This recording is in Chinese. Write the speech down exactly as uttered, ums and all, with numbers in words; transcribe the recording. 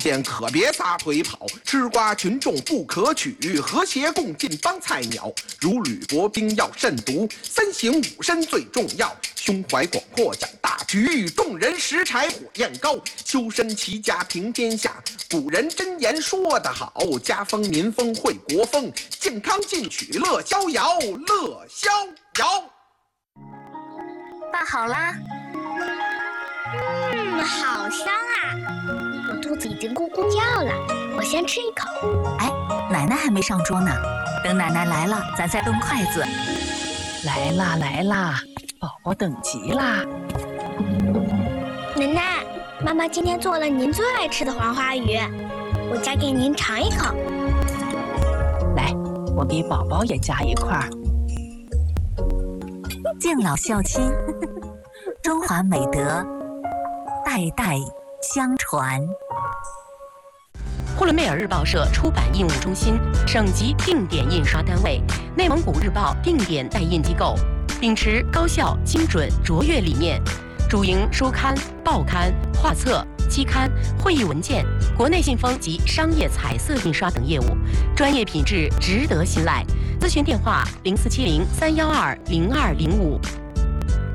间可别撒腿跑，吃瓜群众不可取，和谐共进当菜鸟。如履薄冰要慎独，三省吾身最重要。胸怀广阔讲大局，众人拾柴火焰高。修身齐家平天下，古人真言说得好，家风民风惠国风，健康进取乐逍遥，乐逍遥。 拌好啦。嗯，好香啊！我肚子已经咕咕叫了，我先吃一口。 哎，奶奶还没上桌呢，等奶奶来了，咱再动筷子。 来啦来啦，宝宝等急啦！ 奶奶，妈妈今天做了您最爱吃的黄花鱼，我夹给您尝一口。 来，我给宝宝也夹一块儿。 敬老孝亲，中华美德代代相传。 呼伦贝尔日报社出版印务中心，省级定点印刷单位，内蒙古日报定点代印机构，秉持高效、精准、卓越理念，主营书刊、报刊、画册、期刊、会议文件、国内信封及商业彩色印刷等业务，专业品质值得信赖。咨询电话：零四七零三幺二零二零五。